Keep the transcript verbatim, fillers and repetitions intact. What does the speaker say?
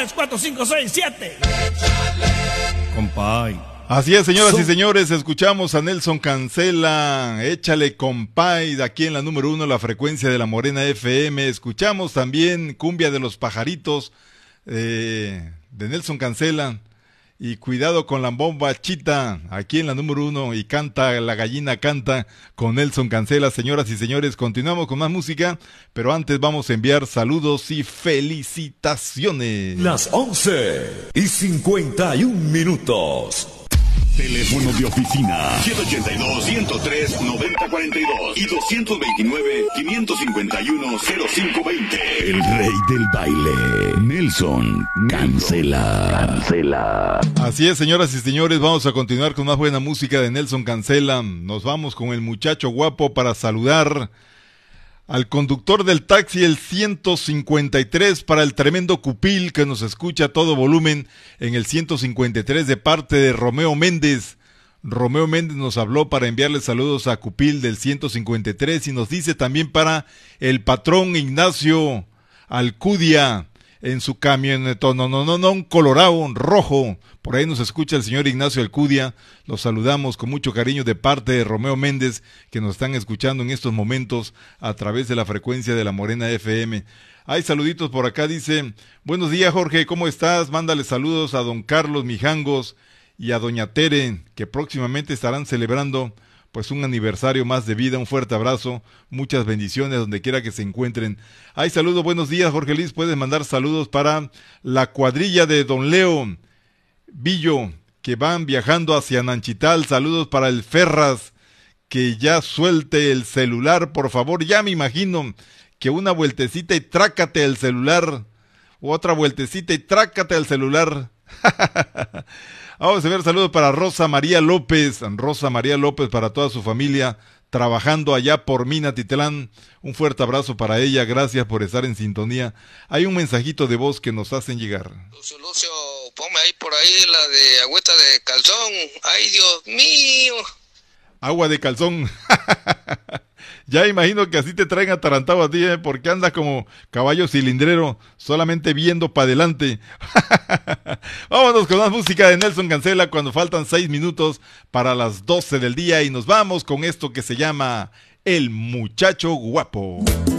tres, cuatro, cinco, seis, siete. Compay. Así es, señoras y señores, escuchamos a Nelson Cancela, échale compay, de aquí en la número uno, la frecuencia de la Morena F M. Escuchamos también Cumbia de los Pajaritos, eh, de Nelson Cancela, y Cuidado con la Bomba Chita, aquí en la número uno, y Canta, la Gallina Canta, con Nelson Cancela. Señoras y señores, continuamos con más música, pero antes vamos a enviar saludos y felicitaciones. Las once y cincuenta y un minutos. Teléfono de oficina siete ochenta y dos, ciento tres, noventa cuarenta y dos y dos veintinueve, quinientos cincuenta y uno, cero cinco veinte. El rey del baile, Nelson Cancela. Cancela. Así es, señoras y señores, vamos a continuar con más buena música de Nelson Cancela. Nos vamos con el muchacho guapo para saludar al conductor del taxi, el ciento cincuenta y tres, para el tremendo Cupil, que nos escucha a todo volumen en el ciento cincuenta y tres, de parte de Romeo Méndez. Romeo Méndez nos habló para enviarle saludos a Cupil del ciento cincuenta y tres, y nos dice también para el patrón Ignacio Alcudia, en su camioneta, no, no, no, no, un colorado, un rojo. Por ahí nos escucha el señor Ignacio Alcudia. Los saludamos con mucho cariño de parte de Romeo Méndez, que nos están escuchando en estos momentos a través de la frecuencia de la Morena F M. Hay saluditos por acá, dice: buenos días, Jorge, ¿cómo estás? Mándale saludos a don Carlos Mijangos y a doña Tere, que próximamente estarán celebrando pues un aniversario más de vida. Un fuerte abrazo, muchas bendiciones donde quiera que se encuentren. Hay saludos, buenos días, Jorge Luis, puedes mandar saludos para la cuadrilla de don Leo Villo, que van viajando hacia Nanchital. Saludos para el Ferras, que ya suelte el celular, por favor. Ya me imagino que una vueltecita y trácate el celular, otra vueltecita y trácate el celular. Vamos a ver, saludos para Rosa María López, Rosa María López, para toda su familia, trabajando allá por Minatitlán. Un fuerte abrazo para ella, gracias por estar en sintonía. Hay un mensajito de voz que nos hacen llegar. Lucio, Lucio, ponme ahí por ahí la de agüita de calzón. Ay, Dios mío. Agua de calzón. Ya imagino que así te traen atarantado a ti, ¿eh? Porque andas como caballo cilindrero, solamente viendo para adelante. Vámonos con más música de Nelson Cancela cuando faltan seis minutos para las doce del día, y nos vamos con esto que se llama El Muchacho Guapo.